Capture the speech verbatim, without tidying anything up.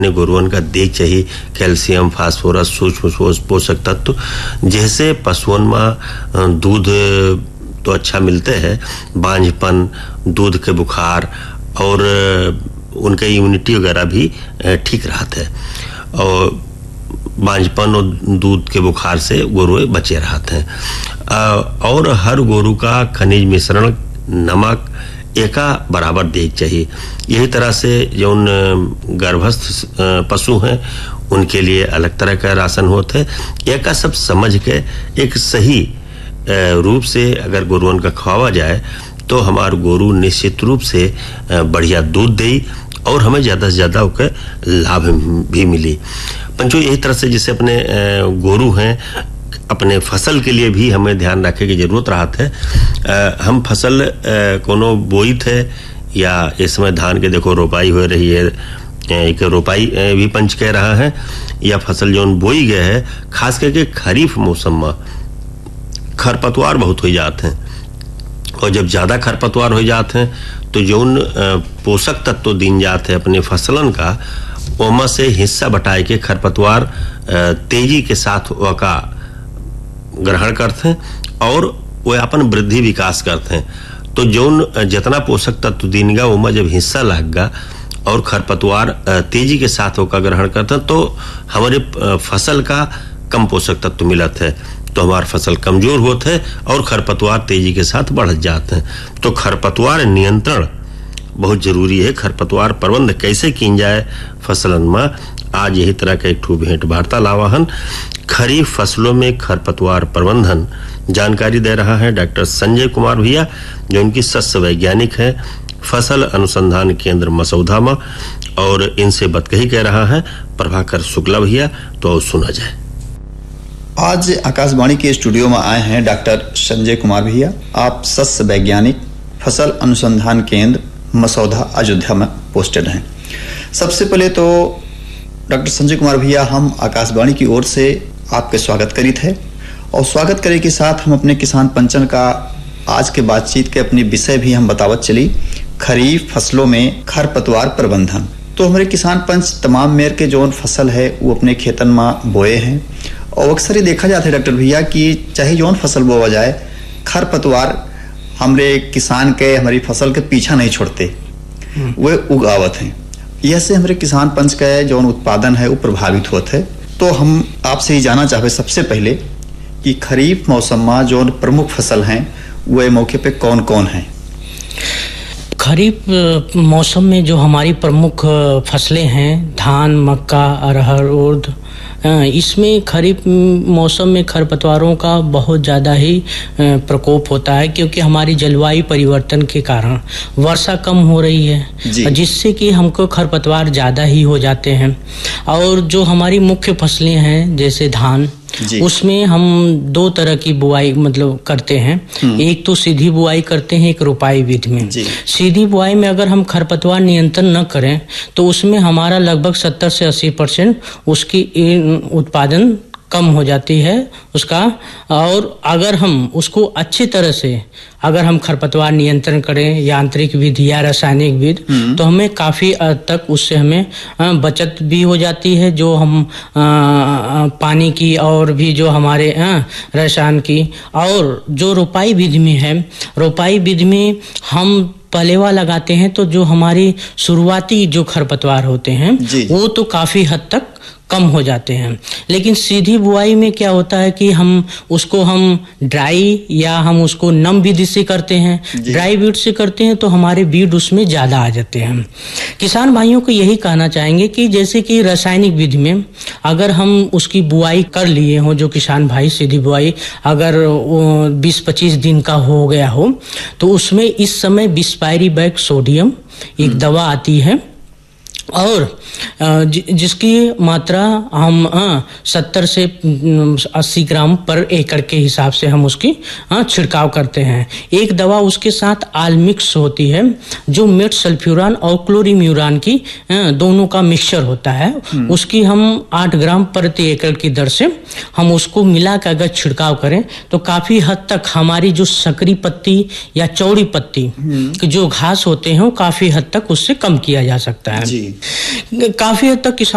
गोरुअन का देख चाहिए कैल्शियम, फास्फोरस, सूक्ष्म पोषक तत्व, जैसे पशुओं में दूध तो अच्छा मिलते हैं, बांझपन, दूध के बुखार और उनके इम्यूनिटी वगैरह भी ठीक रहते हैं और बांझपन और दूध के बुखार से गोरु बचे रहते हैं। और हर गोरु का खनिज मिश्रण नमक एका बराबर देख चाहिए। यही तरह से जो गर्भस्थ पशु हैं उनके लिए अलग तरह का राशन होता है। एका सब समझ के एक सही रूप से अगर गोरुअन का खवाया जाए तो हमारे गोरु निश्चित रूप से बढ़िया दूध दे और हमें ज्यादा से ज्यादा उसके लाभ भी मिली। पंचो यही तरह से जैसे अपने गोरु हैं, अपने फसल के लिए भी हमें ध्यान रखे की जरूरत रहत है। हम फसल कोनो बोई थे या इस समय धान के देखो रोपाई हो रही है, एक रोपाई भी पंच कह रहा है, या फसल जो बोई गए है, खास करके खरीफ मौसम में खरपतवार बहुत हो जाते हैं और जब ज्यादा खरपतवार हो जाते हैं तो जो पोषक तत्व दिन जाते हैं अपने फसलन का, ओमा से हिस्सा बटाए के खरपतवार तेजी के साथ वका ग्रहण करते हैं और वो अपन वृद्धि विकास करते हैं। तो जो जितना पोषक तत्व दीनगा उमा जब हिस्सा लगेगा और खरपतवार तेजी के साथ होकर ग्रहण करते हैं तो हमारे फसल का कम पोषक तत्व मिलत है, तो हमारी फसल कमजोर होते है और खरपतवार तेजी के साथ बढ़ जाते हैं। तो खरपतवार नियंत्रण बहुत जरूरी है। खरपतवार प्रबंध कैसे की जाए फसलन में, आज यही तरह का एक ठू भेंट वार्ता लावाहन। खरीफ फसलों में खरपतवार प्रबंधन जानकारी दे रहा है डॉक्टर संजय कुमार भैया, जो इनकी सस्य वैज्ञानिक है फसल अनुसंधान केंद्र मसौदा में, और इनसे बतकही कह रहा है प्रभाकर शुक्ला भैया। तो सुना जाए। आज आकाशवाणी के स्टूडियो में आए हैं डॉक्टर संजय कुमार भैया। आप सस्य वैज्ञानिक फसल अनुसंधान केंद्र मसौदा अयोध्या में पोस्टेड हैं। सबसे पहले तो डॉक्टर संजय कुमार भैया, हम आकाशवाणी की ओर से आपके स्वागत करित है और स्वागत करे के साथ हम अपने किसान पंचन का आज के बातचीत के अपनी विषय भी हम बतावत चली, खरीफ फसलों में खरपतवार प्रबंधन। तो हमारे किसान पंच तमाम मेर के जो फसल है वो अपने खेतन में बोए हैं और अक्सर ही देखा जाता है डॉक्टर भैया कि चाहे जौन फसल बोआ जाए, खरपतवार हमारे किसान के हमारी फसल के पीछा नहीं छोड़ते, वे उगावत हैं। यह से हमारे किसान पंच का जौन उत्पादन है वो प्रभावित होता है। तो हम आपसे ही जानना चाहते सबसे पहले कि खरीफ मौसम में जो प्रमुख फसल हैं वे मौके पे कौन कौन हैं? खरीफ मौसम में जो हमारी प्रमुख फसलें हैं, धान, मक्का, अरहर, उर्द, इसमें खरीफ मौसम में खरपतवारों का बहुत ज़्यादा ही प्रकोप होता है, क्योंकि हमारी जलवायु परिवर्तन के कारण वर्षा कम हो रही है, जिससे कि हमको खरपतवार ज़्यादा ही हो जाते हैं। और जो हमारी मुख्य फसलें हैं जैसे धान, उसमें हम दो तरह की बुआई मतलब करते हैं। एक तो सीधी बुआई करते हैं, एक रोपाई विधि में। सीधी बुआई में अगर हम खरपतवार नियंत्रण न करें तो उसमें हमारा लगभग सत्तर से अस्सी परसेंट उसकी उत्पादन कम हो जाती है उसका। और अगर हम उसको अच्छी तरह से अगर हम खरपतवार नियंत्रण करें, यांत्रिक विधि या रासायनिक विधि, तो हमें काफ़ी हद तक उससे हमें बचत भी हो जाती है, जो हम पानी की और भी जो हमारे रसायन की। और जो रोपाई विधि में है, रोपाई विधि में हम पलेवा लगाते हैं तो जो हमारी शुरुआती जो खरपतवार होते हैं वो तो काफ़ी हद तक कम हो जाते हैं। लेकिन सीधी बुआई में क्या होता है कि हम उसको हम ड्राई या हम उसको नम विधि से करते हैं। ड्राई विधि से करते हैं तो हमारे बीज उसमें ज़्यादा आ जाते हैं। किसान भाइयों को यही कहना चाहेंगे कि जैसे कि रासायनिक विधि में अगर हम उसकी बुआई कर लिए हों, जो किसान भाई सीधी बुआई अगर बीस पच्चीस दिन का हो गया हो, तो उसमें इस समय बिस्पायरी बैग सोडियम एक दवा आती है और जिसकी मात्रा हम सत्तर से अस्सी ग्राम पर एकड़ के हिसाब से हम उसकी छिड़काव करते हैं। एक दवा उसके साथ आलमिक्स होती है जो मेट सल्फ्यूरान और क्लोरीम्यूरान की दोनों का मिक्सचर होता है, उसकी हम आठ ग्राम प्रति एकड़ की दर से हम उसको मिला कर अगर छिड़काव करें तो काफी हद तक हमारी जो सकरी पत्ती या चौड़ी पत्ती के जो घास होते हैं वो काफी हद तक उससे कम किया जा सकता है। काफी हद तक किसान